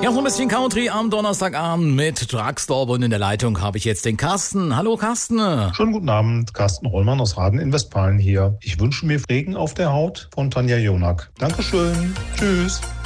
Ja, so ein bisschen Country am Donnerstagabend mit Drugstore und in der Leitung habe ich jetzt den Carsten. Hallo Carsten. Schönen guten Abend, Carsten Rollmann aus Raden in Westfalen hier. Ich wünsche mir Regen auf der Haut von Tanja Jonak. Dankeschön. Tschüss.